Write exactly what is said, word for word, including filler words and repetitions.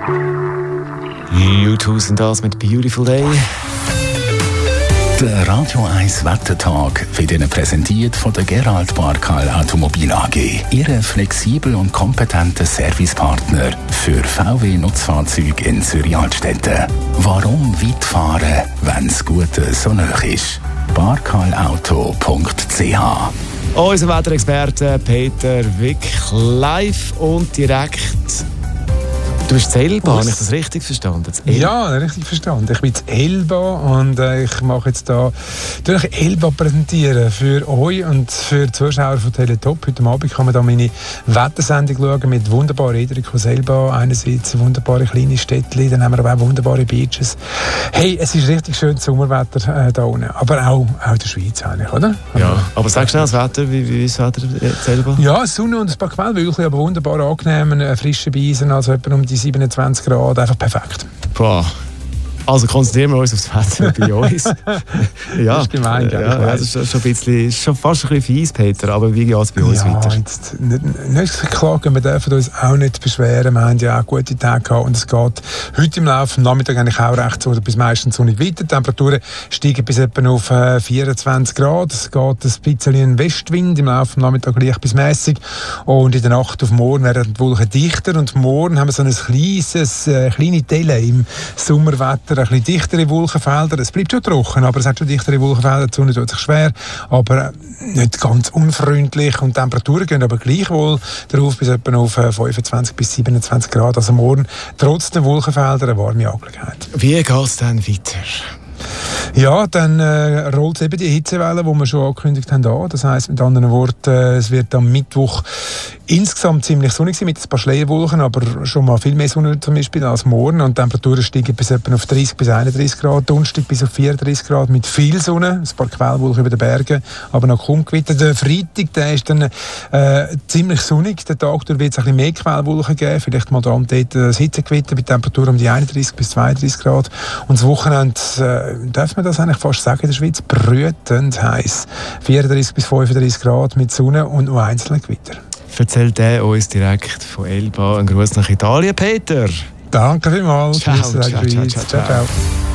U zwei sind das mit Beautiful Day. Der Radio eins Wettertag wird Ihnen präsentiert von der Gerald Barkal Automobil A G. Ihre flexibel und kompetente Servicepartner für V W-Nutzfahrzeuge in Zürich-Altstetten. Warum weit fahren, wenn das Gute so nah ist? barkalauto punkt c h. Unser Wetterexperte Peter Wick live und direkt. Du bist zu Elba, habe ich das richtig verstanden? Ja, richtig verstanden. Ich bin zu Elba und äh, ich mache jetzt da durch Elba präsentieren für euch und für die Zuschauer von Teletop. Heute Abend kann man da meine Wettersendung schauen mit wunderbaren Eindrücken aus Elba. Einerseits wunderbare kleine Städtchen, dann haben wir aber auch wunderbare Beaches. Hey, es ist richtig schönes Sommerwetter äh, da unten, aber auch, auch in der Schweiz eigentlich, oder? Ja, aber sag schnell das Wetter, wie, wie ist das Wetter zu Elba? Ja, Sonne und ein paar Quellwölkchen, aber wunderbar angenehm, äh, frische Beisen, also etwa um die siebenundzwanzig Grad, einfach perfekt. Boah. Also konzentrieren wir uns auf das Wetter bei uns. Ja, das ist gemein, ja, ja, das ist schon, ein bisschen, ist schon fast ein bisschen fies, Peter, aber wie geht es bei uns ja, weiter? Jetzt nicht, nicht klagen, wir dürfen uns auch nicht beschweren. Wir haben ja auch gute Tage gehabt und es geht heute im Laufe des Nachmittags eigentlich auch recht so, bis meistens sonnig weiter. Die Temperaturen steigen bis etwa auf äh, vierundzwanzig Grad. Es geht ein bisschen ein Westwind im Laufe des Nachmittags leicht bis mäßig. Und in der Nacht auf morgen werden die Wolken dichter und morgen haben wir so ein kleines, äh, kleine Delle im Sommerwetter. Ein bisschen dichtere Wolkenfelder. Es bleibt schon trocken, aber es hat schon dichtere Wolkenfelder. Die Sonne tut sich schwer, aber nicht ganz unfreundlich. Und die Temperaturen gehen aber gleichwohl darauf bis etwa auf fünfundzwanzig bis siebenundzwanzig Grad. Also morgen trotz der Wolkenfelder eine warme Angelegenheit. Wie geht es dann weiter? Ja, dann äh, rollt eben die Hitzewelle, die wir schon angekündigt haben, an. Das heisst mit anderen Worten, äh, es wird am Mittwoch insgesamt ziemlich sonnig sein, mit ein paar Schleierwolken, aber schon mal viel mehr Sonne zum Beispiel als morgen. Und die Temperaturen steigen bis etwa auf dreißig bis einunddreißig Grad, Donnerstag bis auf vierunddreißig Grad mit viel Sonne, ein paar Quellwolken über den Bergen, aber noch kaum Gewitter. Der Freitag, der ist dann äh, ziemlich sonnig. Den Tag durch wird es ein bisschen mehr Quellwolken geben, vielleicht mal da und dort das Hitzegewitter mit Temperaturen um die einunddreißig bis zweiunddreißig Grad. Und das Wochenende, äh, darf man das eigentlich fast sagen, in der Schweiz brütend heiß. vierunddreißig bis fünfunddreißig Grad mit Sonne und nur einzelne Gewitter. Erzählt er uns direkt von Elba. Ein Gruß nach Italien, Peter. Danke vielmals. Ciao, ciao, ciao, ciao, ciao, ciao.